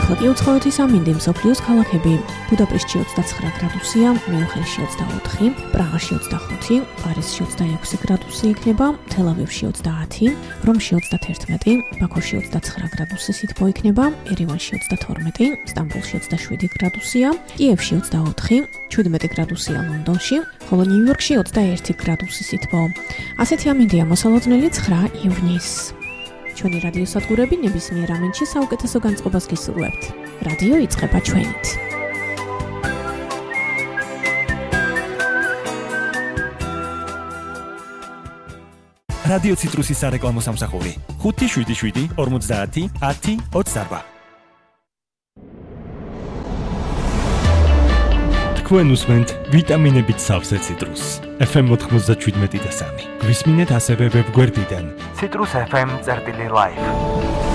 ახლა კი უცხოეთის ამინდი მსოფლიოს ქალაქები. ბუდაპეშტში 29 გრადუსია, მიუნხენში 24, პრაღაში 25, პარიზში 26 გრადუსი იქნება, თელ-ავივში 30, რომში 31, ბაქოში 29 გრადუსი სითბო იქნება, ერევანში 22, სტამბოლში 27 გრადუსია, კიევში 24, 17 გრადუსია ლონდონში, ხოლო ნიუ-იორკში 21 გრადუსი სითბო. ასეთი ამინდია მოსალოდნელი 9 ივნისს. ჩვენი რადიო სადგურები ნებისმიერ ამინდში საუკეთესო განწყობას გისურვებთ. რადიო იწყება ჩვენით. რადიო ციტრუსის სარეკლამო სამსახური 577 50 10 24. თქვენ უსმენთ ვიტამინებით სავსე ციტრუსს. FM 97.3. გვისმინეთ ასევე ვებგვერდიდან citrusfm.live.